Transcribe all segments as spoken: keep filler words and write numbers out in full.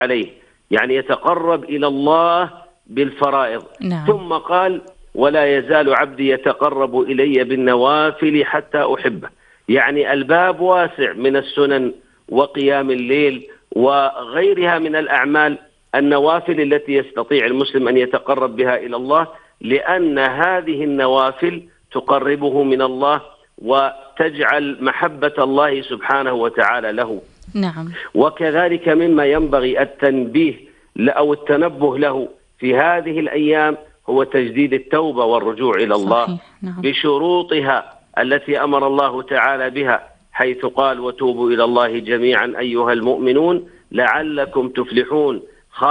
عليه، يعني يتقرب إلى الله بالفرائض. نعم. ثم قال: ولا يزال عبدي يتقرب إلي بالنوافل حتى أحبه. يعني الباب واسع من السنن وقيام الليل وغيرها من الأعمال النوافل التي يستطيع المسلم أن يتقرب بها إلى الله، لأن هذه النوافل تقربه من الله وتجعل محبة الله سبحانه وتعالى له. نعم. وكذلك مما ينبغي التنبيه أو التنبه له في هذه الأيام هو تجديد التوبة والرجوع إلى الله. صحيح. نعم. بشروطها التي أمر الله تعالى بها، حيث قال: وتوبوا إلى الله جميعا أيها المؤمنون لعلكم تفلحون.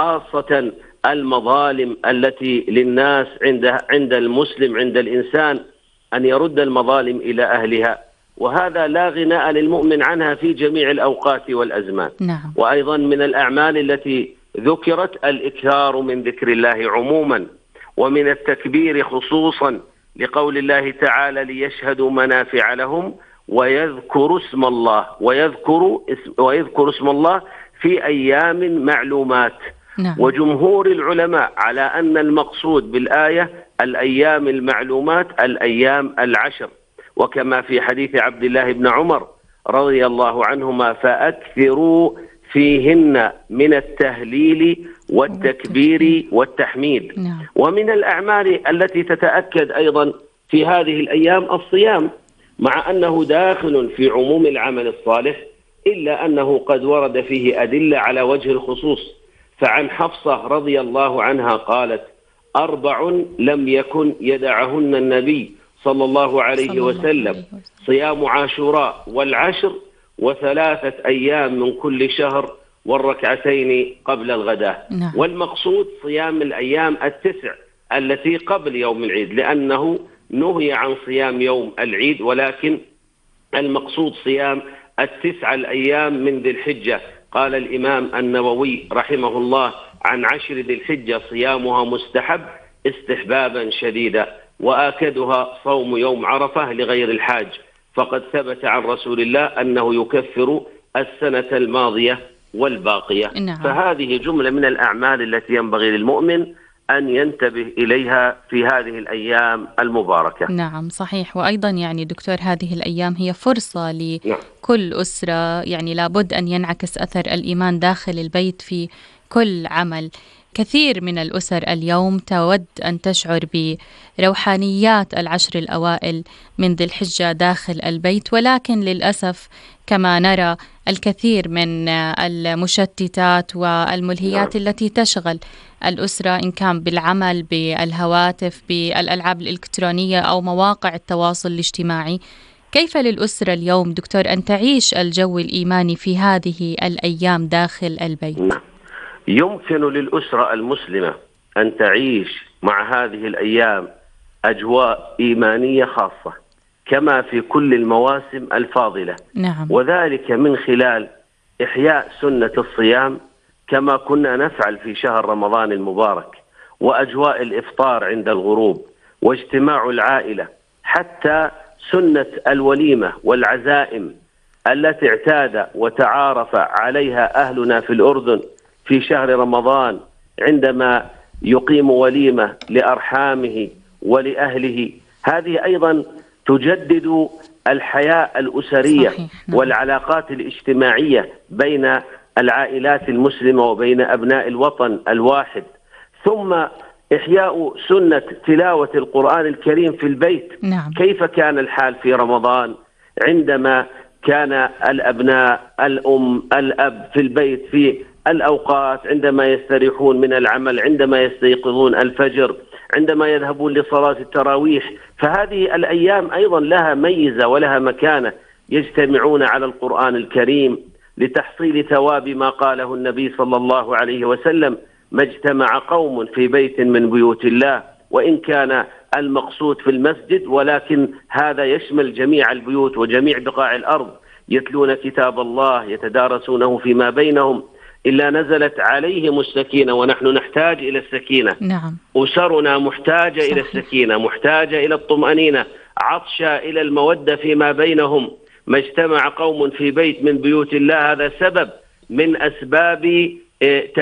خاصة المظالم التي للناس عند عند المسلم عند الإنسان أن يرد المظالم إلى أهلها، وهذا لا غناء للمؤمن عنها في جميع الأوقات والأزمان. نعم. وأيضا من الأعمال التي ذكرت الإكثار من ذكر الله عموما، ومن التكبير خصوصا، لقول الله تعالى: ليشهدوا منافع لهم ويذكروا اسم الله ويذكروا اسم ويذكروا اسم الله في أيام معلومات. نعم. وجمهور العلماء على أن المقصود بالآية الأيام المعلومات الأيام العشر، وكما في حديث عبد الله بن عمر رضي الله عنهما: فأكثروا فيهن من التهليل والتكبير والتحميد. نعم. ومن الأعمال التي تتأكد أيضا في هذه الأيام الصيام، مع أنه داخل في عموم العمل الصالح، إلا أنه قد ورد فيه أدلة على وجه الخصوص. فعن حفصة رضي الله عنها قالت: أربع لم يكن يدعهن النبي صلى الله عليه صلى الله وسلم: عليه وسلم. صيام عاشوراء والعشر وثلاثة أيام من كل شهر والركعتين قبل الغداء. نعم. والمقصود صيام الأيام التسع التي قبل يوم العيد، لأنه نهي عن صيام يوم العيد، ولكن المقصود صيام التسع الأيام من ذي الحجة. قال الإمام النووي رحمه الله عن عشر ذي الحجة: صيامها مستحب استحبابا شديدا، وآكدها صوم يوم عرفة لغير الحاج، فقد ثبت عن رسول الله أنه يكفر السنة الماضية والباقية. نعم. فهذه جملة من الأعمال التي ينبغي للمؤمن أن ينتبه إليها في هذه الأيام المباركة. نعم صحيح. وأيضا يعني دكتور، هذه الأيام هي فرصة لكل أسرة، يعني لابد أن ينعكس أثر الإيمان داخل البيت في كل عمل. كثير من الأسر اليوم تود أن تشعر بروحانيات العشر الأوائل من ذي الحجة داخل البيت، ولكن للأسف كما نرى الكثير من المشتتات والملهيات التي تشغل الأسرة، إن كان بالعمل، بالهواتف، بالألعاب الإلكترونية أو مواقع التواصل الاجتماعي. كيف للأسرة اليوم دكتور أن تعيش الجو الإيماني في هذه الأيام داخل البيت؟ يمكن للأسرة المسلمة أن تعيش مع هذه الأيام أجواء إيمانية خاصة كما في كل المواسم الفاضلة. نعم. وذلك من خلال إحياء سنة الصيام كما كنا نفعل في شهر رمضان المبارك، وأجواء الإفطار عند الغروب، واجتماع العائلة، حتى سنة الوليمة والعزائم التي اعتاد وتعارف عليها أهلنا في الأردن في شهر رمضان، عندما يقيم وليمة لأرحامه ولأهله. هذه أيضا تجدد الحياة الأسرية. صحيح. والعلاقات الاجتماعية بين العائلات المسلمة وبين أبناء الوطن الواحد. ثم إحياء سنة تلاوة القرآن الكريم في البيت. نعم. كيف كان الحال في رمضان عندما كان الأبناء، الأم، الأب في البيت في الأوقات عندما يستريحون من العمل، عندما يستيقظون الفجر، عندما يذهبون لصلاة التراويح. فهذه الأيام أيضا لها ميزة ولها مكانة، يجتمعون على القرآن الكريم لتحصيل ثواب ما قاله النبي صلى الله عليه وسلم: ما اجتمع قوم في بيت من بيوت الله، وإن كان المقصود في المسجد، ولكن هذا يشمل جميع البيوت وجميع بقاع الأرض، يتلون كتاب الله يتدارسونه فيما بينهم إلا نزلت عليهم السكينة. ونحن نحتاج إلى السكينة. نعم. أسرنا محتاجة صحيح. إلى السكينة، محتاجة إلى الطمأنينة، عطشة إلى المودة فيما بينهم. ما اجتمع قوم في بيت من بيوت الله، هذا سبب من أسباب